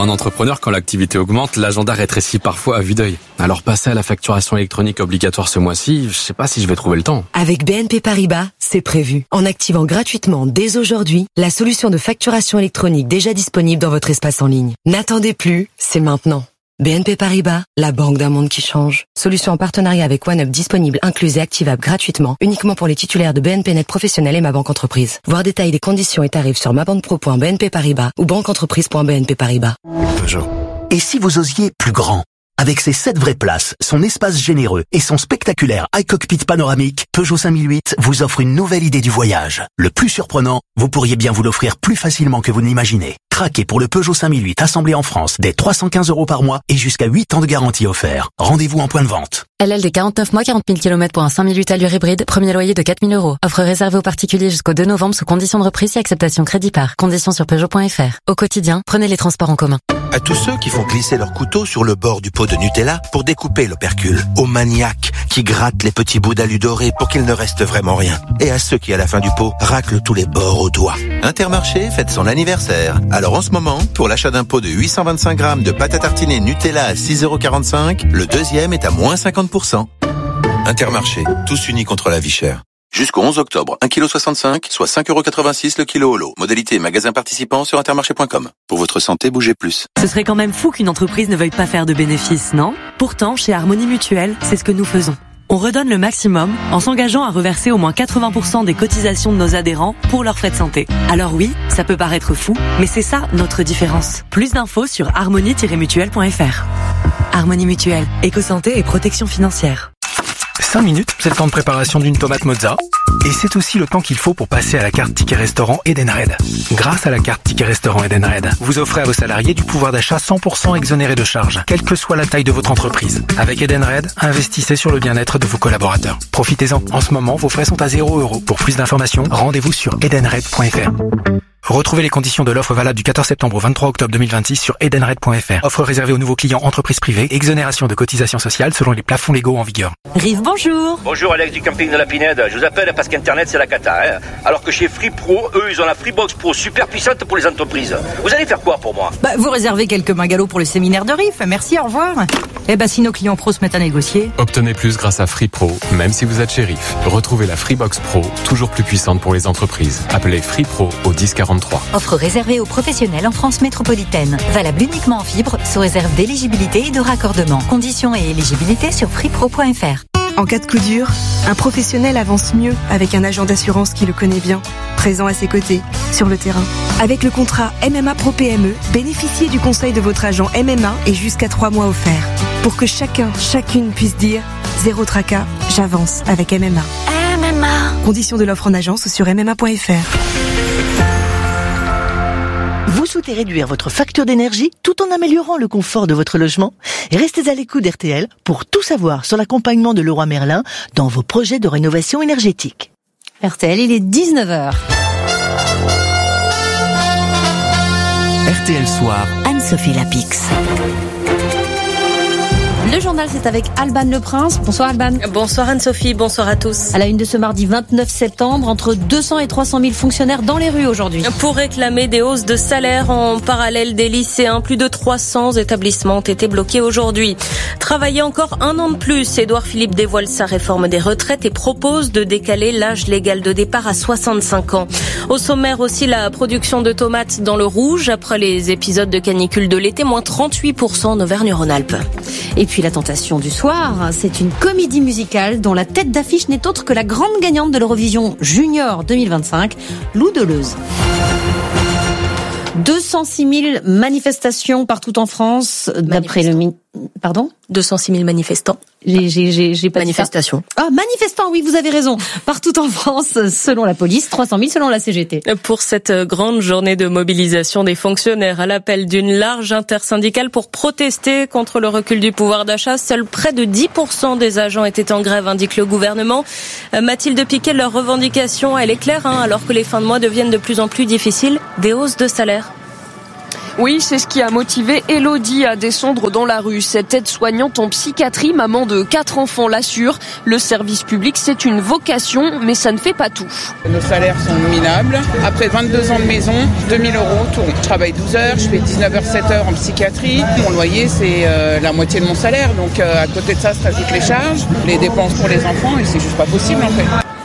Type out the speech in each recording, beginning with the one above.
Pour un entrepreneur, quand l'activité augmente, l'agenda rétrécit parfois à vue d'œil. Alors passer à la facturation électronique obligatoire ce mois-ci, je sais pas si je vais trouver le temps. Avec BNP Paribas, c'est prévu. En activant gratuitement dès aujourd'hui la solution de facturation électronique déjà disponible dans votre espace en ligne. N'attendez plus, c'est maintenant. BNP Paribas, la banque d'un monde qui change. Solution en partenariat avec OneUp disponible, incluse et activable gratuitement, uniquement pour les titulaires de BNP Net Professionnel et Ma Banque Entreprise. Voir détails des conditions et tarifs sur mabanquepro.bnp Paribas ou banqueentreprise.bnp Paribas. Peugeot. Et si vous osiez plus grand? Avec ses 7 vraies places, son espace généreux et son spectaculaire iCockpit panoramique, Peugeot 5008 vous offre une nouvelle idée du voyage. Le plus surprenant, vous pourriez bien vous l'offrir plus facilement que vous ne l'imaginez. Craquez pour le Peugeot 5008 assemblé en France dès 315 € par mois et jusqu'à 8 ans de garantie offert. Rendez-vous en point de vente. LLD 49 mois, 40 000 km pour un 5008 allure hybride, premier loyer de 4 000 €. Offre réservée aux particuliers jusqu'au 2 novembre sous condition de reprise et acceptation crédit par. Conditions sur Peugeot.fr. Au quotidien, prenez les transports en commun. À tous ceux qui font glisser leur couteau sur le bord du pot de Nutella pour découper l'opercule. Aux maniaques qui grattent les petits bouts d'alu doré pour qu'il ne reste vraiment rien. Et à ceux qui, à la fin du pot, raclent tous les bords au doigt. Intermarché fête son anniversaire. Alors en ce moment, pour l'achat d'un pot de 825 grammes de pâte à tartiner Nutella à 6,45 €, le deuxième est à moins 50%. Intermarché, tous unis contre la vie chère. Jusqu'au 11 octobre, 1,65 kg, soit 5,86 € le kilo au lot. Modalité magasin participant sur intermarché.com. Pour votre santé, bougez plus. Ce serait quand même fou qu'une entreprise ne veuille pas faire de bénéfices, non? Pourtant, chez Harmonie Mutuelle, c'est ce que nous faisons. On redonne le maximum en s'engageant à reverser au moins 80% des cotisations de nos adhérents pour leurs frais de santé. Alors oui, ça peut paraître fou, mais c'est ça notre différence. Plus d'infos sur harmonie-mutuelle.fr. Harmonie Mutuelle, éco-santé et protection financière. 5 minutes, c'est le temps de préparation d'une tomate mozza. Et c'est aussi le temps qu'il faut pour passer à la carte Ticket Restaurant Edenred. Grâce à la carte Ticket Restaurant Edenred, vous offrez à vos salariés du pouvoir d'achat 100% exonéré de charges, quelle que soit la taille de votre entreprise. Avec Edenred, investissez sur le bien-être de vos collaborateurs. Profitez-en. En ce moment, vos frais sont à 0 €. Pour plus d'informations, rendez-vous sur edenred.fr. Retrouvez les conditions de l'offre valable du 14 septembre au 23 octobre 2026 sur edenred.fr. Offre réservée aux nouveaux clients entreprises privées. Exonération de cotisations sociales selon les plafonds légaux en vigueur. Rive, bonjour. Bonjour, Alex du camping de la Pinède. Je vous appelle parce qu'Internet, c'est la cata. Hein. Alors que chez Free Pro, eux, ils ont la Freebox Pro super puissante pour les entreprises. Vous allez faire quoi pour moi? Vous réservez quelques bungalows pour le séminaire de RIF. Merci, au revoir. Si nos clients pros se mettent à négocier. Obtenez plus grâce à Free Pro, même si vous êtes shérif. Retrouvez la Freebox Pro, toujours plus puissante pour les entreprises. Appelez Free Pro au 10 43. Offre réservée aux professionnels en France métropolitaine. Valable uniquement en fibre, sous réserve d'éligibilité et de raccordement. Conditions et éligibilité sur freepro.fr. En cas de coup dur, un professionnel avance mieux avec un agent d'assurance qui le connaît bien, présent à ses côtés, sur le terrain. Avec le contrat MMA Pro PME, bénéficiez du conseil de votre agent MMA et jusqu'à 3 mois offerts. Pour que chacune puisse dire « Zéro tracas, j'avance avec MMA ». MMA. Conditions de l'offre en agence sur MMA.fr. Vous souhaitez réduire votre facture d'énergie tout en améliorant le confort de votre logement? Restez à l'écoute d'RTL pour tout savoir sur l'accompagnement de Leroy Merlin dans vos projets de rénovation énergétique. RTL, il est 19h. RTL Soir. Anne-Sophie Lapix. Le journal, c'est avec Alban Le Prince. Bonsoir Alban. Bonsoir Anne-Sophie, bonsoir à tous. À la une de ce mardi 29 septembre, entre 200 et 300 000 fonctionnaires dans les rues aujourd'hui. Pour réclamer des hausses de salaire en parallèle des lycéens, plus de 300 établissements ont été bloqués aujourd'hui. Travailler encore 1 an de plus, Édouard Philippe dévoile sa réforme des retraites et propose de décaler l'âge légal de départ à 65 ans. Au sommaire aussi, la production de tomates dans le rouge après les épisodes de canicule de l'été, moins 38% en Auvergne-Rhône-Alpes. Et puis la tentation du soir, c'est une comédie musicale dont la tête d'affiche n'est autre que la grande gagnante de l'Eurovision Junior 2025, Lou Deleuze. 206 000 manifestations partout en France, d'après le... Pardon ? 206 000 manifestants. J'ai pas manifestations. Manifestants, oui, vous avez raison. Partout en France, selon la police, 300 000 selon la CGT. Pour cette grande journée de mobilisation des fonctionnaires à l'appel d'une large intersyndicale pour protester contre le recul du pouvoir d'achat, seuls près de 10% des agents étaient en grève, indique le gouvernement. Mathilde Piquet, leur revendication, elle est claire, alors que les fins de mois deviennent de plus en plus difficiles, des hausses de salaire. Oui, c'est ce qui a motivé Elodie à descendre dans la rue. Cette aide-soignante en psychiatrie, maman de 4 enfants, l'assure. Le service public, c'est une vocation, mais ça ne fait pas tout. Nos salaires sont minables. Après 22 ans de maison, 2000 € tout. Je travaille 12 heures, je fais 19h, 7h en psychiatrie. Mon loyer, c'est la moitié de mon salaire. Donc à côté de ça, se rajoutent les charges, les dépenses pour les enfants, et c'est juste pas possible en fait.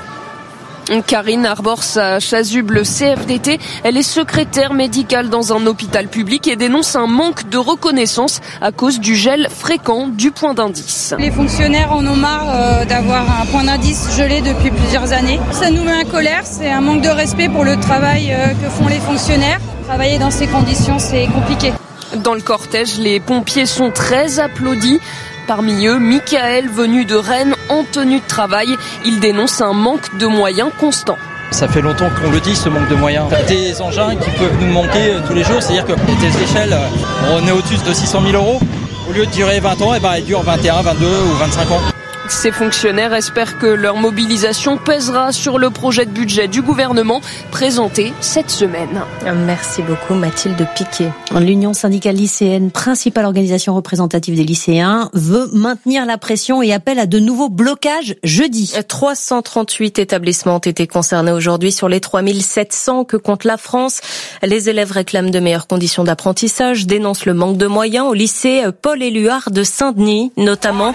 Karine arbore sa chasuble CFDT. Elle est secrétaire médicale dans un hôpital public et dénonce un manque de reconnaissance à cause du gel fréquent du point d'indice. Les fonctionnaires en ont marre d'avoir un point d'indice gelé depuis plusieurs années. Ça nous met en colère, c'est un manque de respect pour le travail que font les fonctionnaires. Travailler dans ces conditions, c'est compliqué. Dans le cortège, les pompiers sont très applaudis. Parmi eux, Michael, venu de Rennes, en tenue de travail. Il dénonce un manque de moyens constant. Ça fait longtemps qu'on le dit, ce manque de moyens. Des engins qui peuvent nous manquer tous les jours, c'est-à-dire que des échelles, on est au-dessus de 600 000 €. Au lieu de durer 20 ans, elles durent 21, 22 ou 25 ans. Ces fonctionnaires espèrent que leur mobilisation pèsera sur le projet de budget du gouvernement présenté cette semaine. Merci beaucoup Mathilde Piquet. L'Union syndicale lycéenne, principale organisation représentative des lycéens, veut maintenir la pression et appelle à de nouveaux blocages jeudi. 338 établissements ont été concernés aujourd'hui sur les 3700 que compte la France. Les élèves réclament de meilleures conditions d'apprentissage, dénoncent le manque de moyens au lycée Paul-Éluard de Saint-Denis notamment,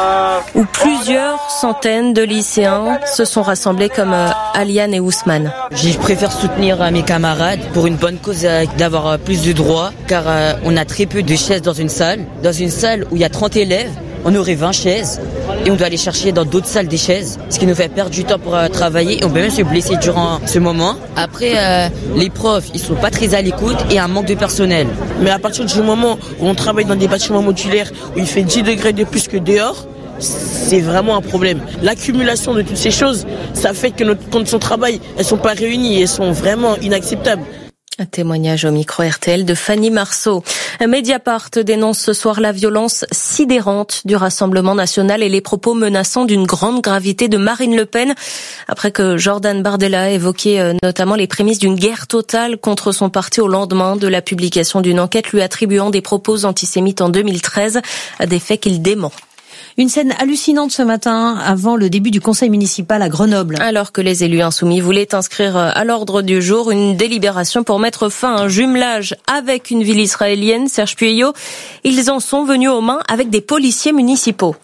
où plusieurs centaines de lycéens se sont rassemblés comme Aliane et Ousmane. Je préfère soutenir mes camarades pour une bonne cause, d'avoir plus de droits, car on a très peu de chaises dans une salle. Dans une salle où il y a 30 élèves, on aurait 20 chaises et on doit aller chercher dans d'autres salles des chaises, ce qui nous fait perdre du temps pour travailler et on peut même se blesser durant ce moment. Après, les profs, ils sont pas très à l'écoute et un manque de personnel. Mais à partir du moment où on travaille dans des bâtiments modulaires où il fait 10 degrés de plus que dehors, c'est vraiment un problème. L'accumulation de toutes ces choses, ça fait que nos conditions de travail, elles sont pas réunies et elles sont vraiment inacceptables. Un témoignage au micro RTL de Fanny Marceau. Mediapart dénonce ce soir la violence sidérante du Rassemblement national et les propos menaçants d'une grande gravité de Marine Le Pen, après que Jordan Bardella a évoqué notamment les prémices d'une guerre totale contre son parti au lendemain de la publication d'une enquête lui attribuant des propos antisémites en 2013, des faits qu'il dément. Une scène hallucinante ce matin avant le début du conseil municipal à Grenoble. Alors que les élus insoumis voulaient inscrire à l'ordre du jour une délibération pour mettre fin à un jumelage avec une ville israélienne, Serge Pueyo, ils en sont venus aux mains avec des policiers municipaux.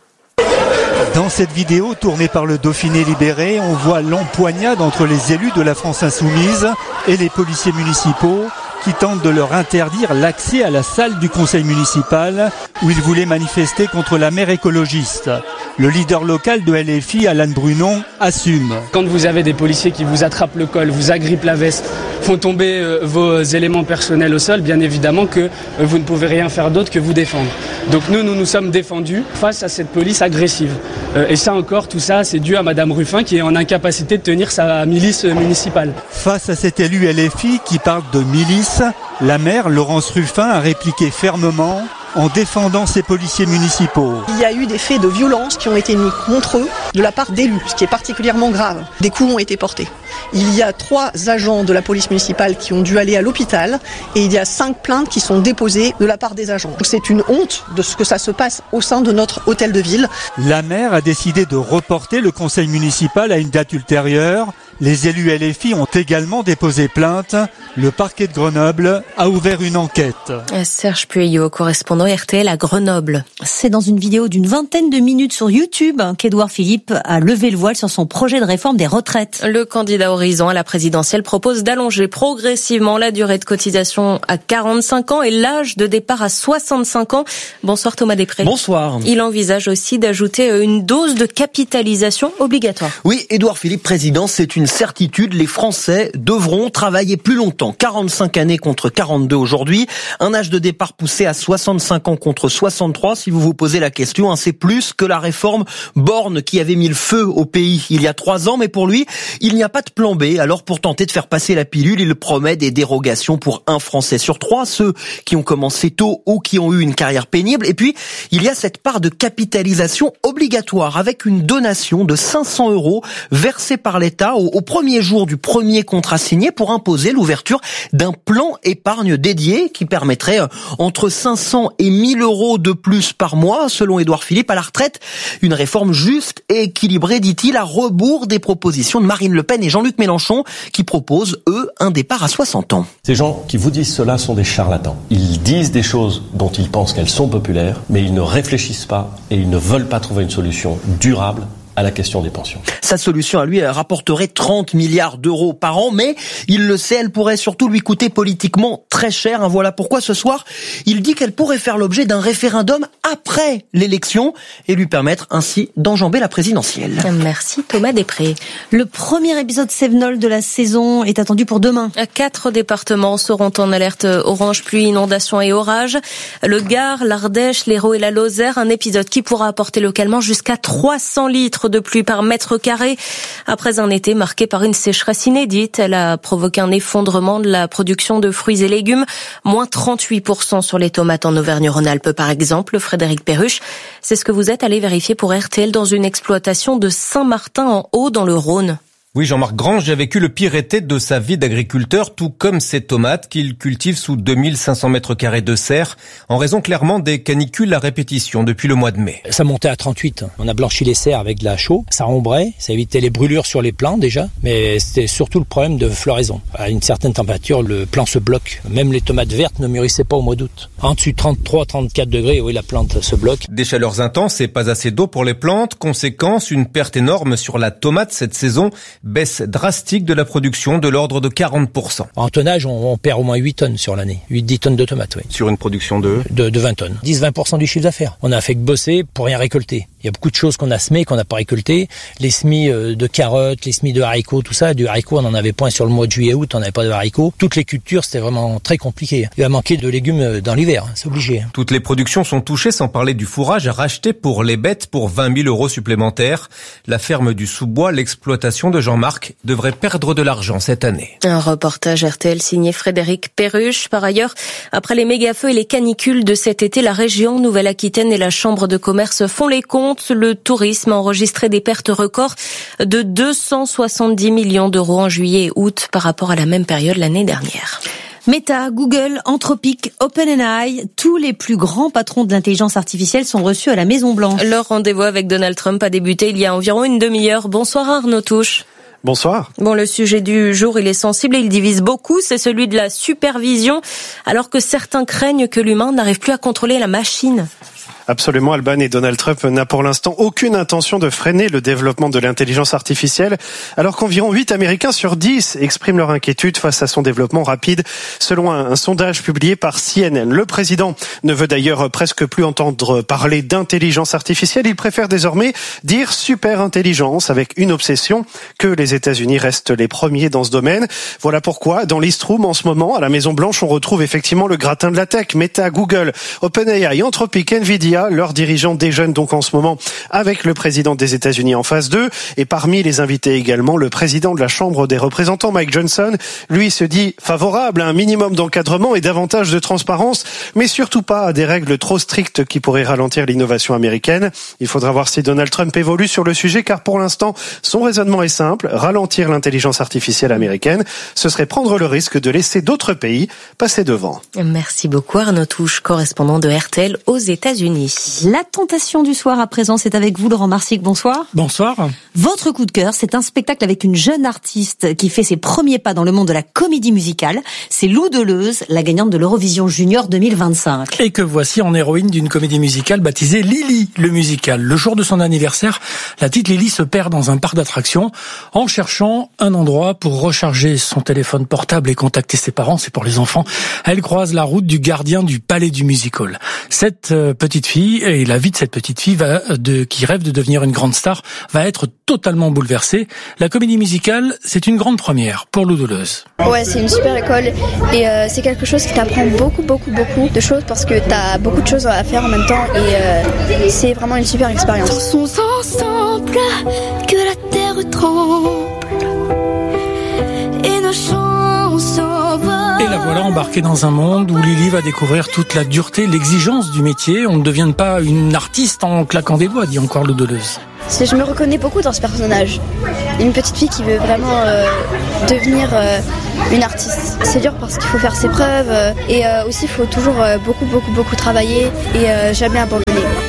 Dans cette vidéo tournée par le Dauphiné libéré, on voit l'empoignade entre les élus de la France insoumise et les policiers municipaux qui tentent de leur interdire l'accès à la salle du conseil municipal où ils voulaient manifester contre la maire écologiste. Le leader local de LFI, Alan Brunon, assume. Quand vous avez des policiers qui vous attrapent le col, vous agrippent la veste, font tomber vos éléments personnels au sol, bien évidemment que vous ne pouvez rien faire d'autre que vous défendre. Donc nous sommes défendus face à cette police agressive. Et ça encore, tout ça, c'est dû à Madame Ruffin qui est en incapacité de tenir sa milice municipale. Face à cet élu LFI qui parle de milice, la maire, Laurence Ruffin, a répliqué fermement en défendant ces policiers municipaux. Il y a eu des faits de violence qui ont été mis contre eux de la part d'élus, ce qui est particulièrement grave. Des coups ont été portés. Il y a 3 agents de la police municipale qui ont dû aller à l'hôpital et il y a 5 plaintes qui sont déposées de la part des agents. Donc c'est une honte de ce que ça se passe au sein de notre hôtel de ville. La maire a décidé de reporter le conseil municipal à une date ultérieure. Les élus LFI ont également déposé plainte. Le parquet de Grenoble a ouvert une enquête. Serge Pueyo, correspondant RTL à Grenoble. C'est dans une vidéo d'une vingtaine de minutes sur YouTube qu'Édouard Philippe a levé le voile sur son projet de réforme des retraites. Le candidat Horizon à la présidentielle propose d'allonger progressivement la durée de cotisation à 45 ans et l'âge de départ à 65 ans. Bonsoir Thomas Després. Bonsoir. Il envisage aussi d'ajouter une dose de capitalisation obligatoire. Oui, Édouard Philippe, président, c'est une certitude. Les Français devront travailler plus longtemps. 45 années contre 42 aujourd'hui. Un âge de départ poussé à 65 ans contre 63. Si vous vous posez la question, c'est plus que la réforme Borne qui avait mis le feu au pays il y a 3 ans. Mais pour lui, il n'y a pas de plan B. Alors pour tenter de faire passer la pilule, il promet des dérogations pour 1 Français sur 3, ceux qui ont commencé tôt ou qui ont eu une carrière pénible. Et puis, il y a cette part de capitalisation obligatoire avec une donation de 500 € versée par l'État aux au premier jour du premier contrat signé pour imposer l'ouverture d'un plan épargne dédié qui permettrait entre 500 et 1000 euros de plus par mois, selon Édouard Philippe, à la retraite. Une réforme juste et équilibrée, dit-il, à rebours des propositions de Marine Le Pen et Jean-Luc Mélenchon, qui proposent, eux, un départ à 60 ans. Ces gens qui vous disent cela sont des charlatans. Ils disent des choses dont ils pensent qu'elles sont populaires, mais ils ne réfléchissent pas et ils ne veulent pas trouver une solution durable à la question des pensions. Sa solution à lui, elle rapporterait 30 milliards d'euros par an, mais il le sait, elle pourrait surtout lui coûter politiquement très cher. Voilà pourquoi ce soir, il dit qu'elle pourrait faire l'objet d'un référendum après l'élection et lui permettre ainsi d'enjamber la présidentielle. Merci Thomas Després. Le premier épisode Sevenol de la saison est attendu pour demain. 4 départements seront en alerte orange pluie, inondation et orage. Le Gard, l'Ardèche, l'Hérault et la Lozère. Un épisode qui pourra apporter localement jusqu'à 300 litres de pluie par mètre carré. Après un été marqué par une sécheresse inédite, elle a provoqué un effondrement de la production de fruits et légumes, moins 38% sur les tomates en Auvergne-Rhône-Alpes par exemple. Frédéric Perruche, c'est ce que vous êtes allé vérifier pour RTL dans une exploitation de Saint-Martin-en-Haut dans le Rhône. Oui, Jean-Marc Grange a vécu le pire été de sa vie d'agriculteur, tout comme ses tomates qu'il cultive sous 2500 mètres carrés de serre, en raison clairement des canicules à répétition depuis le mois de mai. Ça montait à 38. On a blanchi les serres avec de la chaux. Ça ombrait, ça évitait les brûlures sur les plants déjà, mais c'était surtout le problème de floraison. À une certaine température, le plant se bloque. Même les tomates vertes ne mûrissaient pas au mois d'août. En dessus de 33-34 degrés, oui, la plante se bloque. Des chaleurs intenses et pas assez d'eau pour les plantes. Conséquence, une perte énorme sur la tomate cette saison. Baisse drastique de la production de l'ordre de 40%. En tonnage, on perd au moins 8 tonnes sur l'année. 8-10 tonnes de tomates, oui. Sur une production de 20 tonnes. 10-20% du chiffre d'affaires. On a fait que bosser pour rien récolter. Il y a beaucoup de choses qu'on a semées, qu'on n'a pas récoltées. Les semis de carottes, les semis de haricots, tout ça. Du haricot, on en avait point sur le mois de juillet-août, on n'avait pas de haricots. Toutes les cultures, c'était vraiment très compliqué. Il va manquer de légumes dans l'hiver, c'est obligé. Toutes les productions sont touchées, sans parler du fourrage racheté pour les bêtes pour 20 000 euros supplémentaires. La ferme du Sous-Bois, l'exploitation de Jean-Marc, devrait perdre de l'argent cette année. Un reportage RTL signé Frédéric Perruche. Par ailleurs, après les méga-feux et les canicules de cet été, la région Nouvelle-Aquitaine et la Chambre de commerce font les comptes. Le tourisme a enregistré des pertes records de 270 millions d'euros en juillet et août par rapport à la même période l'année dernière. Meta, Google, Anthropic, OpenAI, tous les plus grands patrons de l'intelligence artificielle sont reçus à la Maison-Blanche. Leur rendez-vous avec Donald Trump a débuté il y a environ une demi-heure. Bonsoir Arnaud Touche. Bonsoir. Bon, le sujet du jour, il est sensible et il divise beaucoup, c'est celui de la supervision, alors que certains craignent que l'humain n'arrive plus à contrôler la machine. Absolument, Alban, et Donald Trump n'a pour l'instant aucune intention de freiner le développement de l'intelligence artificielle, alors qu'environ 8 Américains sur 10 expriment leur inquiétude face à son développement rapide, selon un sondage publié par CNN. Le président ne veut d'ailleurs presque plus entendre parler d'intelligence artificielle, il préfère désormais dire super intelligence, avec une obsession, que les États-Unis restent les premiers dans ce domaine. Voilà pourquoi, dans l'East Room, en ce moment, à la Maison-Blanche, on retrouve effectivement le gratin de la tech. Meta, Google, OpenAI, Anthropic, Nvidia, leurs dirigeants déjeunent donc en ce moment avec le président des États-Unis en face d'eux. Et parmi les invités également, le président de la Chambre des représentants, Mike Johnson, lui se dit favorable à un minimum d'encadrement et davantage de transparence, mais surtout pas à des règles trop strictes qui pourraient ralentir l'innovation américaine. Il faudra voir si Donald Trump évolue sur le sujet, car pour l'instant, son raisonnement est simple, ralentir l'intelligence artificielle américaine, ce serait prendre le risque de laisser d'autres pays passer devant. Merci beaucoup Arnaud Touche, correspondant de RTL aux États-Unis. La tentation du soir à présent, c'est avec vous Laurent Marsic, bonsoir. Bonsoir. Votre coup de cœur, c'est un spectacle avec une jeune artiste qui fait ses premiers pas dans le monde de la comédie musicale. C'est Lou Deleuze, la gagnante de l'Eurovision Junior 2025. Et que voici en héroïne d'une comédie musicale baptisée Lily, le musical. Le jour de son anniversaire, la petite Lily se perd dans un parc d'attractions en cherchant un endroit pour recharger son téléphone portable et contacter ses parents. C'est pour les enfants. Elle croise la route du gardien du palais du music hall. Cette petite fille, et la vie de cette petite fille qui rêve de devenir une grande star, va être totalement bouleversée. La comédie musicale, c'est une grande première pour Lou Deleuze. Ouais, c'est une super école et c'est quelque chose qui t'apprend beaucoup de choses parce que t'as beaucoup de choses à faire en même temps et c'est vraiment une super expérience. Dansons ensemble, que la terre tremble et nos chansons volent. Et la voilà embarquée dans un monde où Lily va découvrir toute la dureté, l'exigence du métier. On ne devient pas une artiste en claquant des doigts, dit encore Lou Deleuze. Je me reconnais beaucoup dans ce personnage. Une petite fille qui veut vraiment devenir une artiste. C'est dur parce qu'il faut faire ses preuves et aussi il faut toujours beaucoup travailler et jamais abandonner.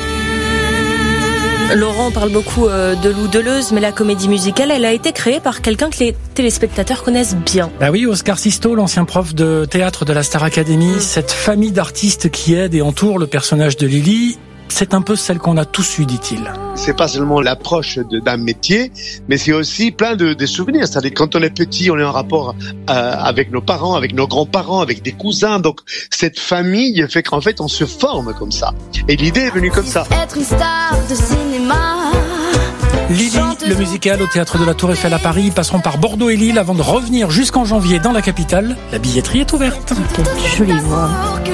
Laurent parle beaucoup de Lou Deleuze, mais la comédie musicale, elle a été créée par quelqu'un que les téléspectateurs connaissent bien. Bah oui, Oscar Sisto, l'ancien prof de théâtre de la Star Academy, cette famille d'artistes qui aide et entoure le personnage de Lily, c'est un peu celle qu'on a tous eue, dit-il. C'est pas seulement l'approche d'un métier, mais c'est aussi plein de souvenirs. C'est-à-dire quand on est petit, on est en rapport avec nos parents, avec nos grands-parents, avec des cousins. Donc cette famille fait qu'en fait on se forme comme ça. Et l'idée est venue comme ça. Être une star de cinéma. Lily, le musical au Théâtre de la Tour Eiffel à Paris, passeront par Bordeaux et Lille avant de revenir jusqu'en janvier dans la capitale. La billetterie est ouverte. Quelle jolie voix.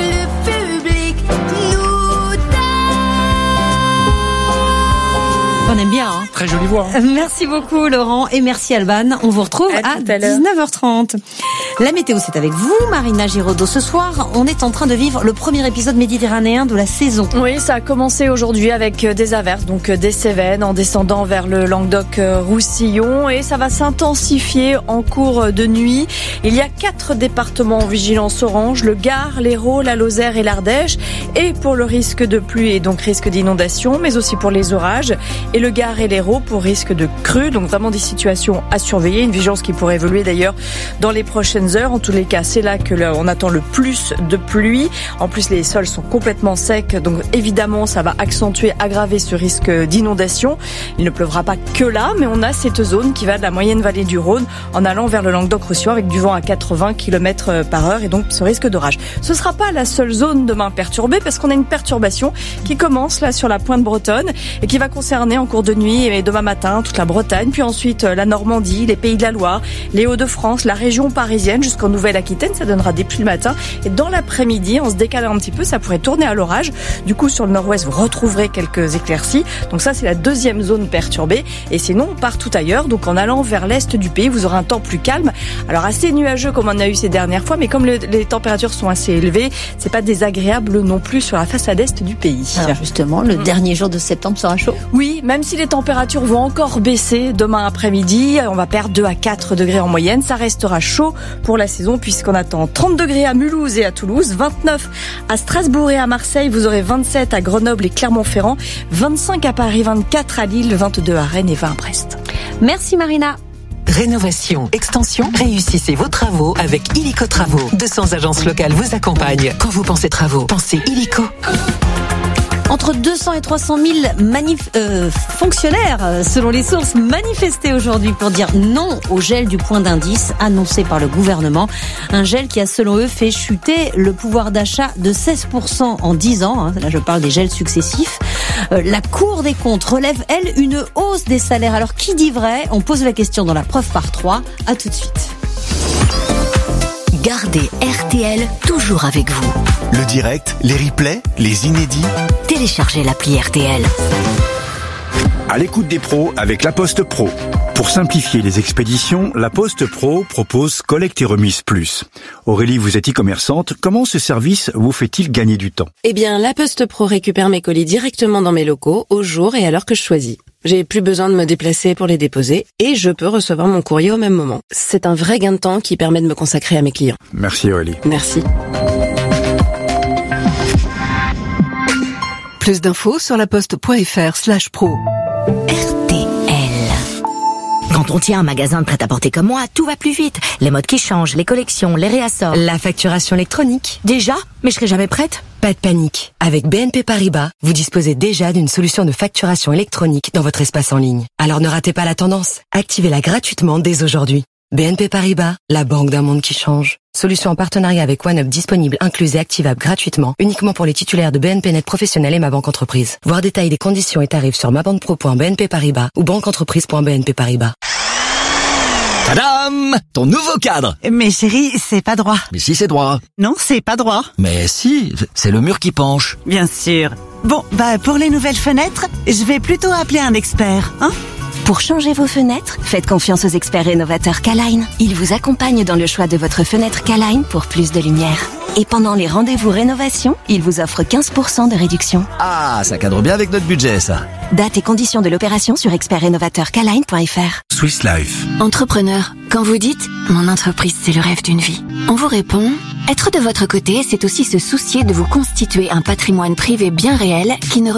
On aime bien, hein. Très jolie voix. Merci beaucoup, Laurent, et merci, Alban. On vous retrouve à 19h30. La météo, c'est avec vous, Marina Giraudot. Ce soir, on est en train de vivre le premier épisode méditerranéen de la saison. Oui, ça a commencé aujourd'hui avec des averses, donc des Cévennes, en descendant vers le Languedoc-Roussillon, et ça va s'intensifier en cours de nuit. Il y a 4 départements en vigilance orange, le Gard, l'Hérault, la Lozère et l'Ardèche, et pour le risque de pluie et donc risque d'inondation, mais aussi pour les orages. Et le Gard et l'Hérault pour risque de crue, donc vraiment des situations à surveiller, une vigilance qui pourrait évoluer d'ailleurs dans les prochaines heures. En tous les cas, c'est là que on attend le plus de pluie. En plus, les sols sont complètement secs, donc évidemment, ça va accentuer, aggraver ce risque d'inondation. Il ne pleuvra pas que là, mais on a cette zone qui va de la moyenne vallée du Rhône en allant vers le Languedoc-Roussillon avec du vent à 80 km/h et donc ce risque d'orage. Ce sera pas la seule zone demain perturbée parce qu'on a une perturbation qui commence là sur la pointe bretonne et qui va concerner en cours de nuit et demain matin toute la Bretagne, puis ensuite la Normandie, les Pays de la Loire, les Hauts-de-France, la région parisienne jusqu'en Nouvelle-Aquitaine. Ça donnera des pluies le matin et dans l'après-midi, en se décalant un petit peu, ça pourrait tourner à l'orage. Du coup, sur le nord-ouest, vous retrouverez quelques éclaircies. Donc ça, c'est la deuxième zone perturbée. Et sinon, partout ailleurs, donc en allant vers l'est du pays, vous aurez un temps plus calme. Alors assez nuageux comme on a eu ces dernières fois, mais comme les températures sont assez élevées, c'est pas désagréable non plus sur la façade est du pays. Alors justement, le dernier jour de septembre sera chaud. Oui, même si les températures vont encore baisser demain après-midi, on va perdre 2 à 4 degrés en moyenne. Ça restera chaud pour la saison puisqu'on attend 30 degrés à Mulhouse et à Toulouse, 29 à Strasbourg et à Marseille, vous aurez 27 à Grenoble et Clermont-Ferrand, 25 à Paris, 24 à Lille, 22 à Rennes et 20 à Brest. Merci Marina. Rénovation, extension, réussissez vos travaux avec Illico Travaux. 200 agences locales vous accompagnent. Quand vous pensez travaux, pensez Illico. Entre 200 et 300 000 fonctionnaires, selon les sources, manifestaient aujourd'hui pour dire non au gel du point d'indice annoncé par le gouvernement. Un gel qui a, selon eux, fait chuter le pouvoir d'achat de 16% en 10 ans. Là, je parle des gels successifs. La Cour des comptes relève, elle, une hausse des salaires. Alors, qui dit vrai ? On pose la question dans la preuve par 3. À tout de suite. Gardez RTL toujours avec vous. Le direct, les replays, les inédits. Téléchargez l'appli RTL. À l'écoute des pros avec La Poste Pro. Pour simplifier les expéditions, La Poste Pro propose Collecte et Remise Plus. Aurélie, vous êtes e-commerçante. Comment ce service vous fait-il gagner du temps ? Eh bien, La Poste Pro récupère mes colis directement dans mes locaux, au jour et à l'heure que je choisis. J'ai plus besoin de me déplacer pour les déposer et je peux recevoir mon courrier au même moment. C'est un vrai gain de temps qui permet de me consacrer à mes clients. Merci Aurélie. Merci. Plus d'infos sur laposte.fr/pro. RTL. Quand on tient un magasin de prêt-à-porter comme moi, tout va plus vite. Les modes qui changent, les collections, les réassorts. La facturation électronique. Déjà ? Mais je serai jamais prête ? Pas de panique. Avec BNP Paribas, vous disposez déjà d'une solution de facturation électronique dans votre espace en ligne. Alors ne ratez pas la tendance. Activez-la gratuitement dès aujourd'hui. BNP Paribas, la banque d'un monde qui change. Solution en partenariat avec OneUp disponible, incluse et activable gratuitement, uniquement pour les titulaires de BNP Net Professionnel et Ma Banque Entreprise. Voir détails des conditions et tarifs sur mabanquepro.bnp Paribas ou banqueentreprise.bnp Paribas. Tadam! Ton nouveau cadre! Mais chérie, c'est pas droit. Mais si, c'est droit. Non, c'est pas droit. Mais si, c'est le mur qui penche. Bien sûr. Bon, pour les nouvelles fenêtres, je vais plutôt appeler un expert, hein? Pour changer vos fenêtres, faites confiance aux experts rénovateurs K-Line. Ils vous accompagnent dans le choix de votre fenêtre K-Line pour plus de lumière. Et pendant les rendez-vous rénovation, ils vous offrent 15% de réduction. Ah, ça cadre bien avec notre budget, ça. Date et conditions de l'opération sur expertrénovateurkline.fr. Swiss Life. Entrepreneur, quand vous dites « Mon entreprise, c'est le rêve d'une vie », on vous répond « Être de votre côté, c'est aussi se soucier de vous constituer un patrimoine privé bien réel qui ne